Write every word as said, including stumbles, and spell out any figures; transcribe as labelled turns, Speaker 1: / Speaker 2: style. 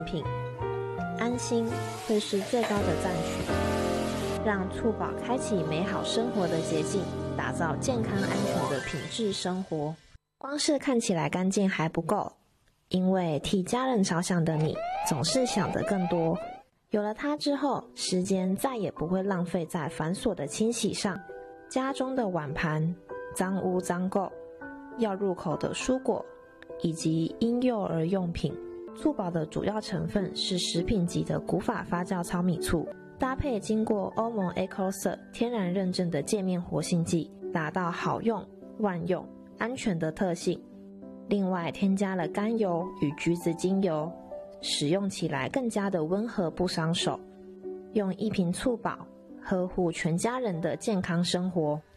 Speaker 1: 品，安心会是最高的赞许。让兔宝开启美好生活的捷径，打造健康安全的品质生活。光是看起来干净还不够，因为替家人着想的你总是想得更多。有了它之后，时间再也不会浪费在繁琐的清洗上。家中的碗盘、脏污脏垢、要入口的蔬果以及婴幼儿用品，兔宝的主要成分是食品级的古法发酵糙米醋，搭配经过欧盟 Ecocert 天然认证的界面活性剂，达到好用、万用、安全的特性。另外添加了甘油与橘子精油，使用起来更加的温和不伤手。用一瓶兔宝呵护全家人的健康生活。